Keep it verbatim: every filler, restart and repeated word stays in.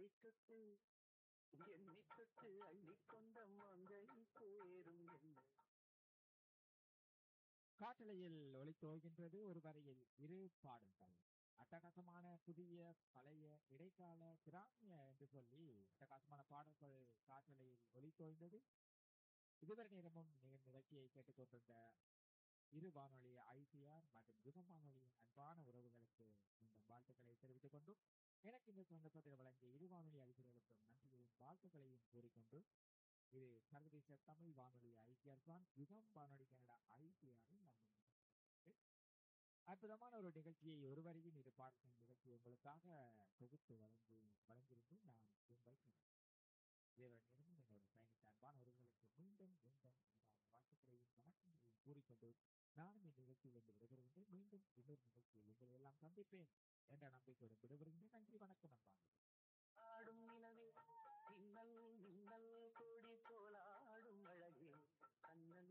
தொட்டு என்னை தொட்டு அள்ளிக்கொண்ட மங்கை சேரும் என்ன. காற்றலையில் ஒலித்தோகின்றது ஒரு வரையில் இரு பாடல்கள். அட்டகாசமான புதிய பழைய இடைக்கால கிராமிய என்று சொல்லி அட்டகாசமான பாடல்கள் காற்றலையில் ஒலித்தோய்ந்தது. இதுவரை நேரமும் நீங்கள் நிகழ்ச்சியை கேட்டுக்கொண்டிருந்த இரு வானொலி ஐசிஆர் மற்றும் யுகம் வானொலியின் அன்பான உறவுகளுக்கு இந்த வாழ்த்துக்களை தெரிவித்துக் கொண்டும் எனக்கு இந்த சந்தர்ப்பத்தில் வழங்கிய இரு வானொலி அறிஞர்களுக்கும் நன்றியையும் வாழ்த்துக்களையும் கூறிக்கொண்டு இது சர்வதேச தமிழ் வானொலி ஐசிஆர் தான் யுகம் வானொலி கனடா ஐசிஆரின் அற்புதமான ஒரு நிகழ்ச்சியை ஒருவரையும் இரு பாடல்கள் நிகழ்ச்சி உங்களுக்காக தொகுத்து வழங்கி வழங்கியிருந்து நான் உங்கள் தேவன் இருந்து என்னோட பயணித்த அன்பான ஒருவர்களுக்கு மீண்டும் மீண்டும் வாழ்த்துக்களையும் வணக்கங்களையும் கூறிக்கொண்டு நானும் இந்த நிகழ்ச்சியிலிருந்து விடைபெறுகின்றேன். மீண்டும் இன்னொரு நிகழ்ச்சியில் உங்களை எல்லாம் சந்திப்பேன் என்ற நம்பிக்கையுடன் விடைபெறுகின்றேன். நன்றி, வணக்கம் நண்பா. ஆடும் நிலவே மின்னல் மின்னல் கொடி